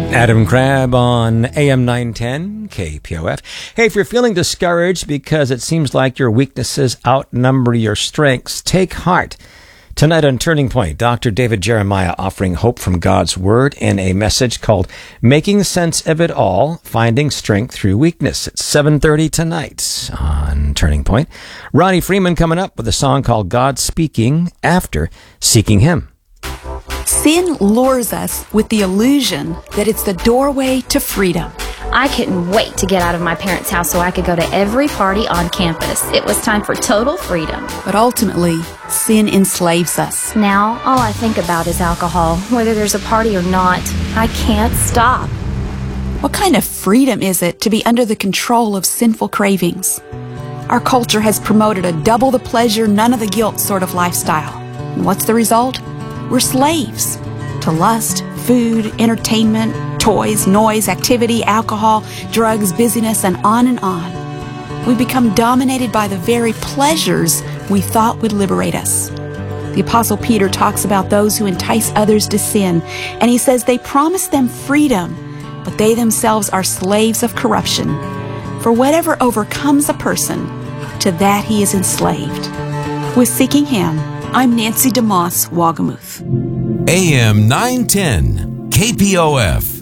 Adam Crabb on AM 910 KPOF. Hey, if you're feeling discouraged because it seems like your weaknesses outnumber your strengths, take heart. Tonight on Turning Point, Dr. David Jeremiah offering hope from God's Word in a message called Making Sense of It All, Finding Strength Through Weakness. It's 7:30 tonight on Turning Point. Ronnie Freeman coming up with a song called God Speaking After Seeking Him. Sin lures us with the illusion that it's the doorway to freedom. I couldn't wait to get out of my parents' house so I could go to every party on campus. It was time for total freedom. But ultimately, sin enslaves us. Now, all I think about is alcohol. Whether there's a party or not, I can't stop. What kind of freedom is it to be under the control of sinful cravings? Our culture has promoted a double the pleasure, none of the guilt sort of lifestyle. And what's the result? We're slaves to lust, food, entertainment, toys, noise, activity, alcohol, drugs, busyness, and on and on. We become dominated by the very pleasures we thought would liberate us. The Apostle Peter talks about those who entice others to sin, and he says they promise them freedom, but they themselves are slaves of corruption. For whatever overcomes a person, to that he is enslaved. With Seeking Him, I'm Nancy DeMoss, Wagamuth. AM 910, KPOF.